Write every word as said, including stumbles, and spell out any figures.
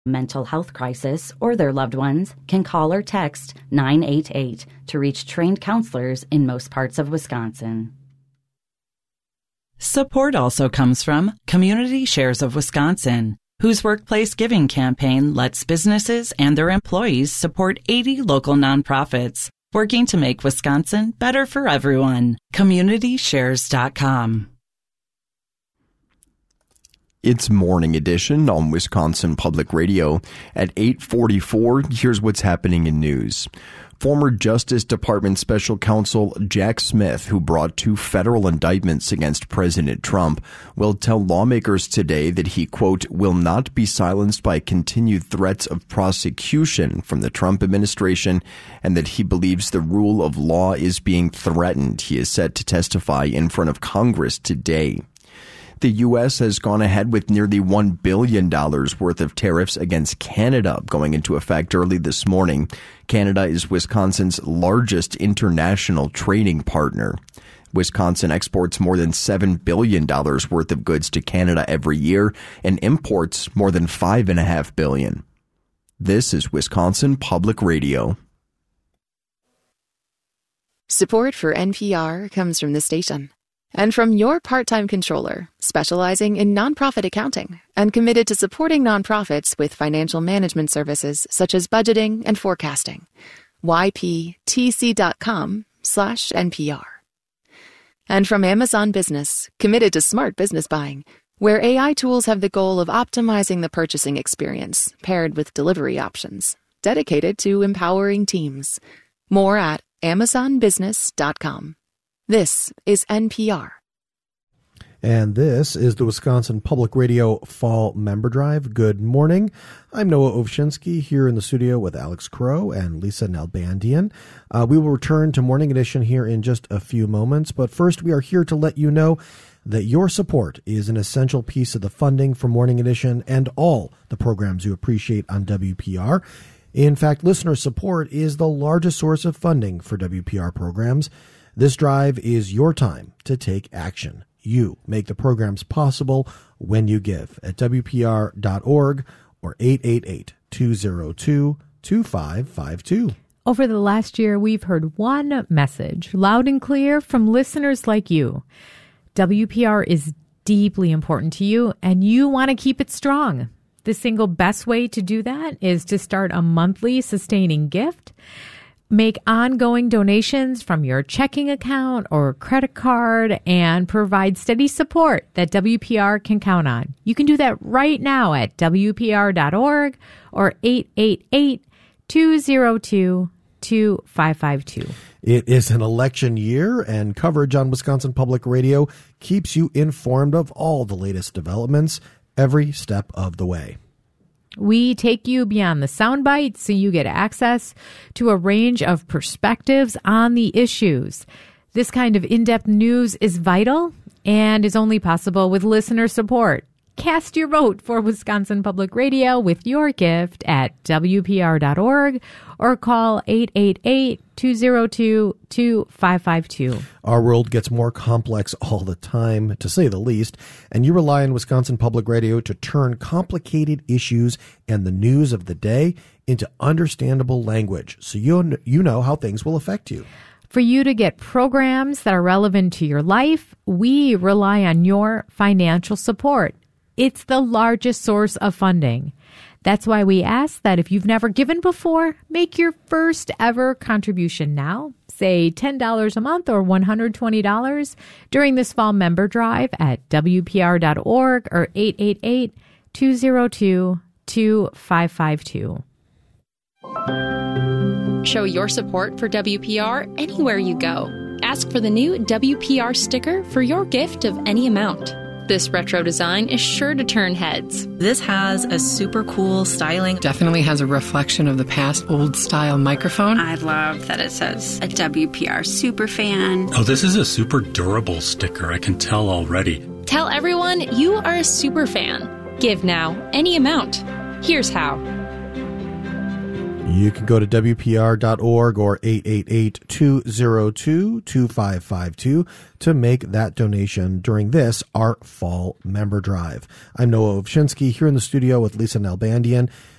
mental health crisis or their loved ones can call or text nine eight eight to reach trained counselors in most parts of Wisconsin. Support also comes from Community Shares of Wisconsin, whose workplace giving campaign lets businesses and their employees support eighty local nonprofits working to make Wisconsin better for everyone. community shares dot com. It's Morning Edition on Wisconsin Public Radio. At eight forty-four, here's what's happening in news. Former Justice Department Special Counsel Jack Smith, who brought two federal indictments against President Trump, will tell lawmakers today that he, quote, will not be silenced by continued threats of prosecution from the Trump administration, and that he believes the rule of law is being threatened. He is set to testify in front of Congress today. The U S has gone ahead with nearly one billion dollars worth of tariffs against Canada going into effect early this morning. Canada is Wisconsin's largest international trading partner. Wisconsin exports more than seven billion dollars worth of goods to Canada every year and imports more than five point five billion dollars. This is Wisconsin Public Radio. Support for N P R comes from the station and from your part-time controller, specializing in nonprofit accounting and committed to supporting nonprofits with financial management services such as budgeting and forecasting. Y P T C dot com slash N P R. And from Amazon Business, committed to smart business buying, where A I tools have the goal of optimizing the purchasing experience paired with delivery options, dedicated to empowering teams. More at amazon business dot com. This is N P R. And this is the Wisconsin Public Radio Fall Member Drive. Good morning. I'm Noah Ovchinsky here in the studio with Alex Crow and Lisa Nalbandian. Uh, we will return to Morning Edition here in just a few moments, but first we are here to let you know that your support is an essential piece of the funding for Morning Edition and all the programs you appreciate on W P R. In fact, listener support is the largest source of funding for W P R programs. This drive is your time to take action. You make the programs possible when you give at W P R dot org or eight eight eight, two oh two, two five five two. Over the last year, we've heard one message loud and clear from listeners like you. W P R is deeply important to you, and you want to keep it strong. The single best way to do that is to start a monthly sustaining gift. Make ongoing donations from your checking account or credit card and provide steady support that W P R can count on. You can do that right now at W P R dot org or eight eight eight, two oh two, two five five two. It is an election year, and coverage on Wisconsin Public Radio keeps you informed of all the latest developments every step of the way. We take you beyond the sound bites so you get access to a range of perspectives on the issues. This kind of in-depth news is vital and is only possible with listener support. Cast your vote for Wisconsin Public Radio with your gift at W P R dot org or call eight eight eight, two oh two, two five five two. Our world gets more complex all the time, to say the least, and you rely on Wisconsin Public Radio to turn complicated issues and the news of the day into understandable language so you you know how things will affect you. For you to get programs that are relevant to your life, we rely on your financial support. It's the largest source of funding. That's why we ask that if you've never given before, make your first ever contribution now, say ten dollars a month or one hundred twenty dollars during this fall member drive at W P R dot org or eight eight eight, two oh two, two five five two. Show your support for W P R anywhere you go. Ask for the new W P R sticker for your gift of any amount. This retro design is sure to turn heads. This has a super cool styling. Definitely has a reflection of the past old style microphone. I love that it says a W P R super fan. Oh, this is a super durable sticker. I can tell already. Tell everyone you are a super fan. Give now, any amount. Here's how. You can go to W P R dot org or eight eight eight, two oh two, two five five two to make that donation during this, our fall member drive. I'm Noah Ovchinsky here in the studio with Lisa Nalbandian.